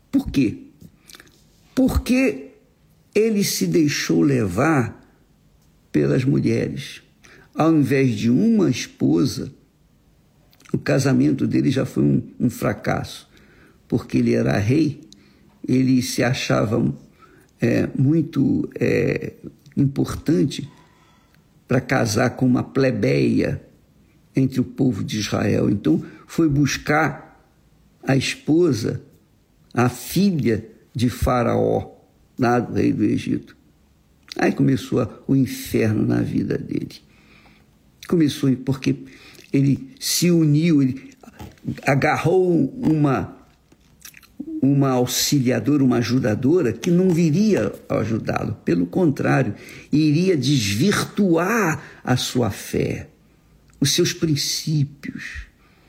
Por quê? Porque ele se deixou levar pelas mulheres. Ao invés de uma esposa, o casamento dele já foi um fracasso, porque ele era rei, ele se achava muito importante para casar com uma plebeia entre o povo de Israel. Então, foi buscar a esposa, a filha de Faraó, lá do rei do Egito. Aí começou o inferno na vida dele. Começou porque ele se uniu, ele agarrou uma auxiliadora, uma ajudadora que não viria ajudá-lo. Pelo contrário, iria desvirtuar a sua fé, os seus princípios.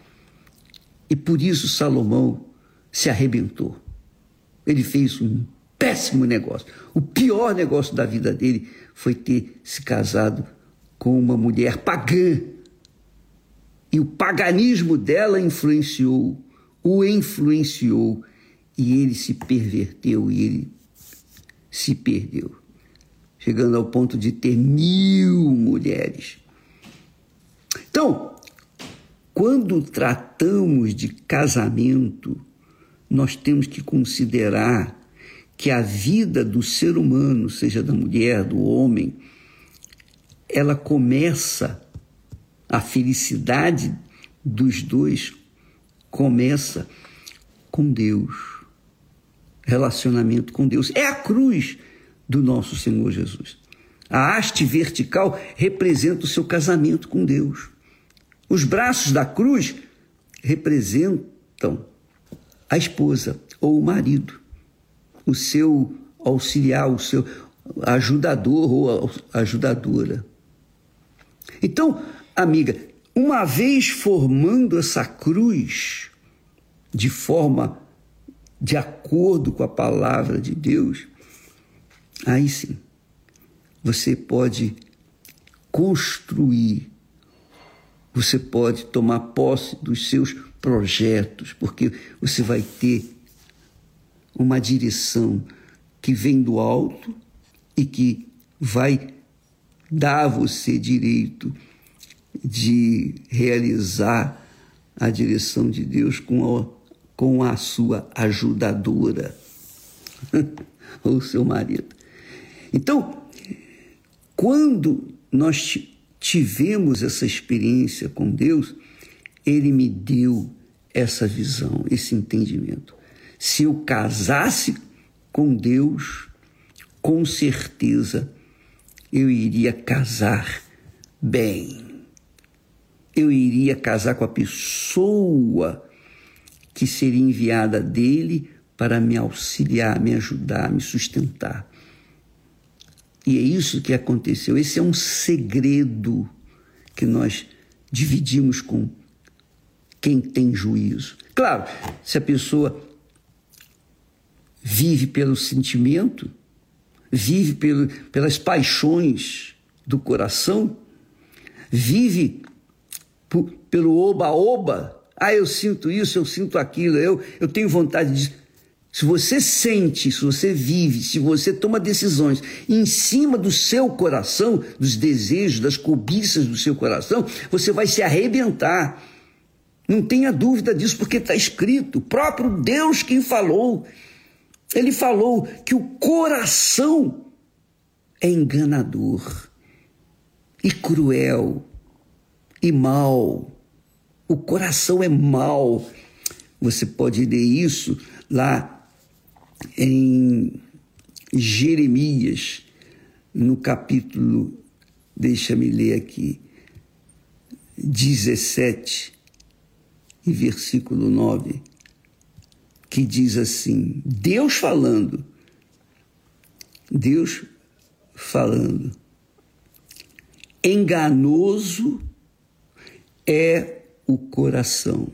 E por isso Salomão se arrebentou. Ele fez um péssimo negócio. O pior negócio da vida dele foi ter se casado com uma mulher pagã. E o paganismo dela o influenciou, e ele se perverteu, e ele se perdeu, chegando ao ponto de ter 1000 mulheres. Então, quando tratamos de casamento, nós temos que considerar que a vida do ser humano, seja da mulher, do homem, ela começa, a felicidade dos dois começa com Deus, relacionamento com Deus. É a cruz do nosso Senhor Jesus. A haste vertical representa o seu casamento com Deus. Os braços da cruz representam a esposa ou o marido, o seu auxiliar, o seu ajudador ou ajudadora. Então, amiga, uma vez formando essa cruz de forma de acordo com a palavra de Deus, aí sim, você pode construir, você pode tomar posse dos seus projetos, porque você vai ter uma direção que vem do alto e que vai dar a você direito de realizar a direção de Deus com a sua ajudadora, ou seu marido. Então, quando nós tivemos essa experiência com Deus, Ele me deu essa visão, esse entendimento. Se eu casasse com Deus, com certeza eu iria casar bem. Eu iria casar com a pessoa que seria enviada dele para me auxiliar, me ajudar, me sustentar. E é isso que aconteceu. Esse é um segredo que nós dividimos com quem tem juízo. Claro, se a pessoa vive pelo sentimento, vive pelas paixões do coração, vive pelo oba-oba, eu sinto isso, eu sinto aquilo, eu tenho vontade disso. Se você sente, se você vive, se você toma decisões em cima do seu coração, dos desejos, das cobiças do seu coração, você vai se arrebentar. Não tenha dúvida disso, porque está escrito, o próprio Deus quem falou. Ele falou que o coração é enganador e cruel e mau. O coração é mau. Você pode ler isso lá em Jeremias, no capítulo, deixa-me ler aqui, 17 e versículo 9, que diz assim, Deus falando, enganoso é o coração,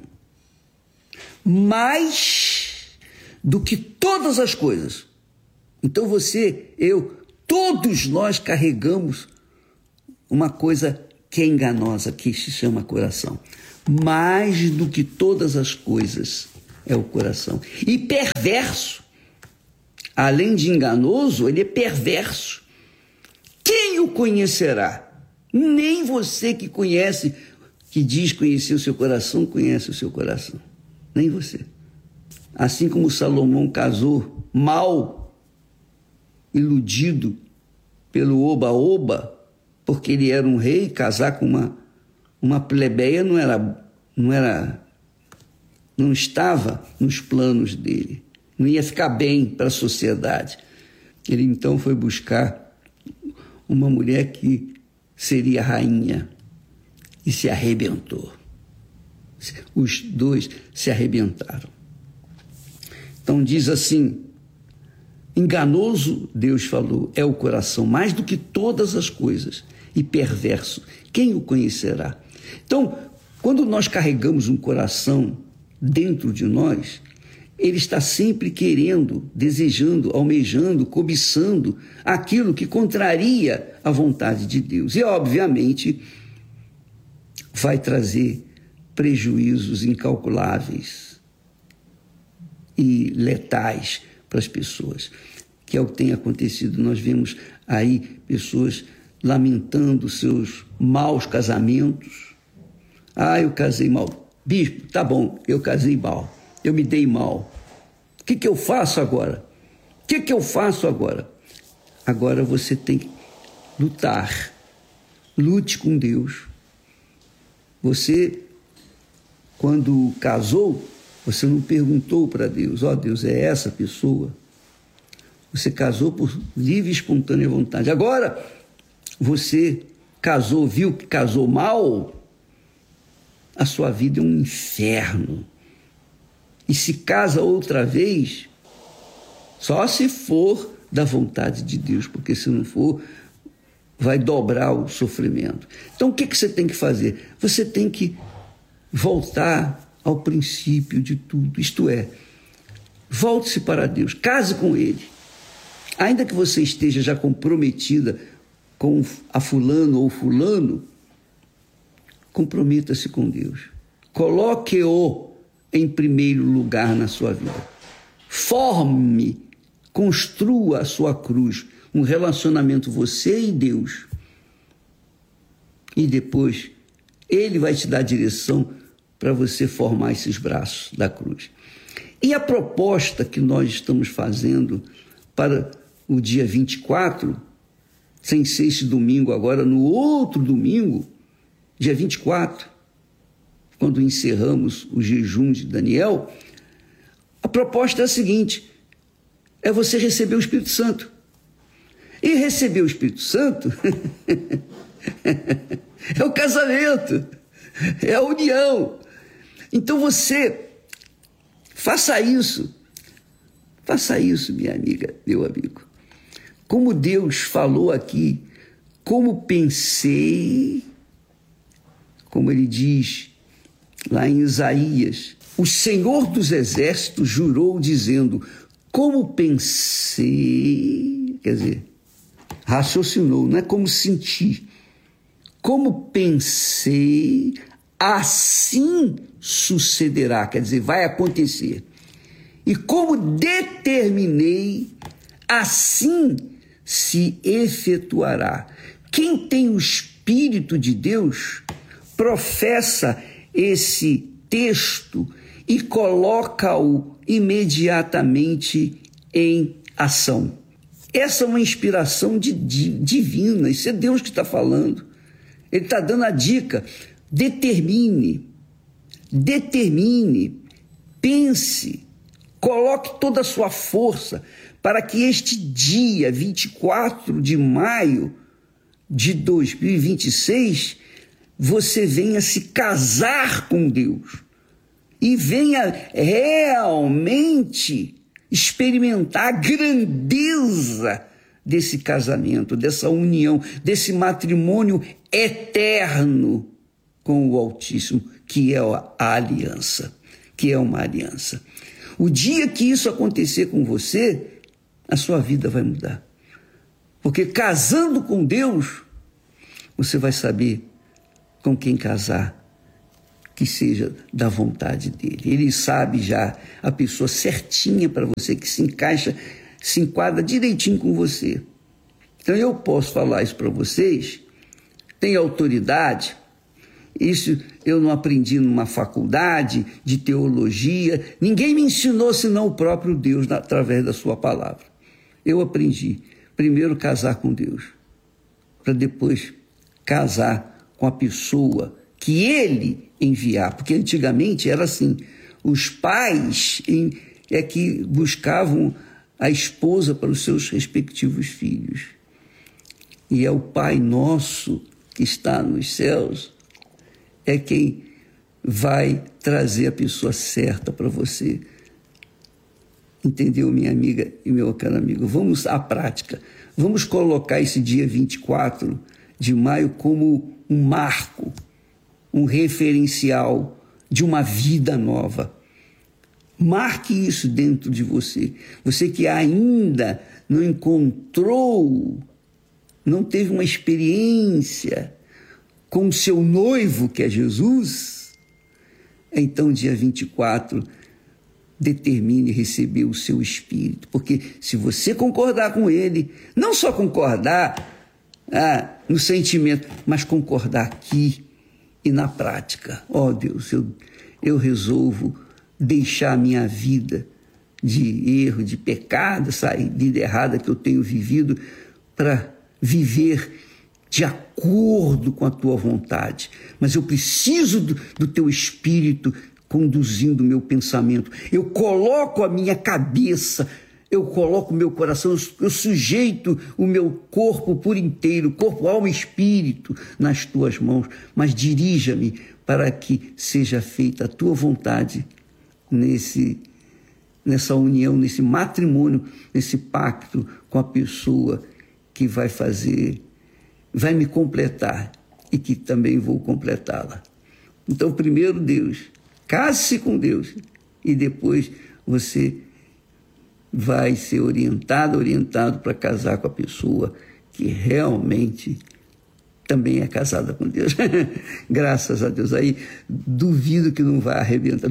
mais do que todas as coisas. Então você, eu, todos nós carregamos uma coisa que é enganosa, que se chama coração. Mais do que todas as coisas, é o coração. E perverso. Além de enganoso, ele é perverso. Quem o conhecerá? Nem você que conhece, que diz conhecer o seu coração, conhece o seu coração. Nem você. Assim como Salomão casou mal, iludido pelo oba-oba, porque ele era um rei, casar com uma plebeia não estava nos planos dele. Não ia ficar bem para a sociedade. Ele então foi buscar uma mulher que seria rainha e se arrebentou. Os dois se arrebentaram. Então diz assim: enganoso, Deus falou, é o coração mais do que todas as coisas, e perverso, quem o conhecerá? Então, quando nós carregamos um coração dentro de nós, ele está sempre querendo, desejando, almejando, cobiçando aquilo que contraria a vontade de Deus. E, obviamente, vai trazer prejuízos incalculáveis e letais para as pessoas, que é o que tem acontecido. Nós vemos aí pessoas lamentando seus maus casamentos. Eu casei mal. Bispo, tá bom, eu casei mal. Eu me dei mal. O que eu faço agora? O que eu faço agora? Agora você tem que lutar. Lute com Deus. Você, quando casou, você não perguntou para Deus: Deus, é essa pessoa? Você casou por livre e espontânea vontade. Agora, você casou, viu que casou mal, a sua vida é um inferno. E se casa outra vez, só se for da vontade de Deus, porque se não for, vai dobrar o sofrimento. Então, o que você tem que fazer? Você tem que voltar ao princípio de tudo, isto é, volte-se para Deus, case com Ele. Ainda que você esteja já comprometida com a fulano ou fulano, comprometa-se com Deus. Coloque-o em primeiro lugar na sua vida. Forme, construa a sua cruz, um relacionamento você e Deus. E depois Ele vai te dar direção para você formar esses braços da cruz. E a proposta que nós estamos fazendo para o dia 24, sem ser esse domingo agora, no outro domingo, dia 24, quando encerramos o jejum de Daniel, a proposta é a seguinte: é você receber o Espírito Santo. E receber o Espírito Santo é o casamento, é a união. Então você faça isso, minha amiga, meu amigo. Como Deus falou aqui, como pensei, como ele diz lá em Isaías, o Senhor dos Exércitos jurou dizendo: como pensei, quer dizer, raciocinou, não é como senti. Como pensei, assim sucederá, quer dizer, vai acontecer. E como determinei, assim se efetuará. Quem tem o Espírito de Deus professa esse texto e coloca-o imediatamente em ação. Essa é uma inspiração divina, isso é Deus que está falando. Ele está dando a dica: determine, pense, coloque toda a sua força para que este dia 24 de maio de 2026 você venha se casar com Deus e venha realmente experimentar a grandeza desse casamento, dessa união, desse matrimônio eterno com o Altíssimo, que é a aliança, que é uma aliança. O dia que isso acontecer com você, a sua vida vai mudar. Porque casando com Deus, você vai saber com quem casar, que seja da vontade dele. Ele sabe já a pessoa certinha para você, que se encaixa, se enquadra direitinho com você. Então eu posso falar isso para vocês, tem autoridade. Isso eu não aprendi numa faculdade de teologia, ninguém me ensinou senão o próprio Deus através da sua palavra. Eu aprendi primeiro casar com Deus, para depois casar com a pessoa que ele enviar, porque antigamente era assim, os pais é que buscavam a esposa para os seus respectivos filhos. E é o Pai nosso que está nos céus, é quem vai trazer a pessoa certa para você. Entendeu, minha amiga e meu caro amigo? Vamos à prática. Vamos colocar esse dia 24 de maio como um marco, um referencial de uma vida nova. Marque isso dentro de você. Você que ainda não encontrou, não teve uma experiência com o seu noivo, que é Jesus, então dia 24, determine receber o seu Espírito. Porque se você concordar com ele, não só concordar no sentimento, mas concordar aqui e na prática. Ó Deus, eu resolvo deixar a minha vida de erro, de pecado, sair de vida errada que eu tenho vivido, para viver de acordo com a tua vontade. Mas eu preciso do teu Espírito conduzindo o meu pensamento. Eu coloco a minha cabeça, eu coloco o meu coração, eu sujeito o meu corpo por inteiro, corpo, alma e espírito, nas tuas mãos. Mas dirija-me para que seja feita a tua vontade nessa união, nesse matrimônio, nesse pacto com a pessoa que vai me completar e que também vou completá-la. Então, primeiro Deus, case-se com Deus e depois você vai ser orientado para casar com a pessoa que realmente também é casada com Deus. Graças a Deus. Aí duvido que não vai arrebentar.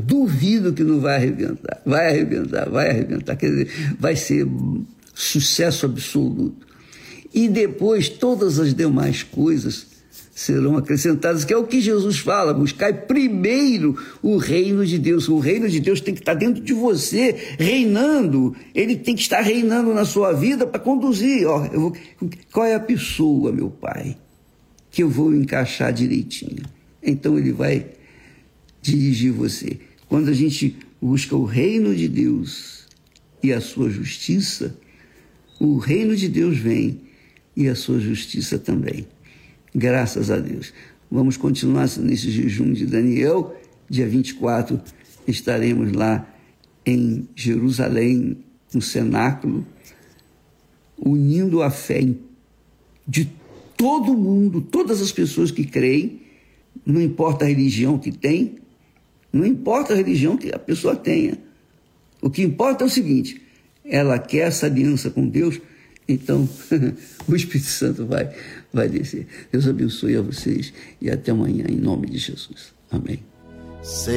Vai arrebentar. Quer dizer, vai ser sucesso absoluto. E depois todas as demais coisas serão acrescentadas, que é o que Jesus fala: buscai primeiro o reino de Deus. O reino de Deus tem que estar dentro de você, reinando. Ele tem que estar reinando na sua vida para conduzir. Qual é a pessoa, meu Pai, que eu vou encaixar direitinho? Então ele vai dirigir você. Quando a gente busca o reino de Deus e a sua justiça, o reino de Deus vem e a sua justiça também. Graças a Deus. Vamos continuar nesse jejum de Daniel. Dia 24 estaremos lá em Jerusalém, no cenáculo, unindo a fé de todo mundo, todas as pessoas que creem, não importa a religião que tem, não importa a religião que a pessoa tenha. O que importa é o seguinte: ela quer essa aliança com Deus, então o Espírito Santo vai descer. Deus abençoe a vocês e até amanhã, em nome de Jesus. Amém.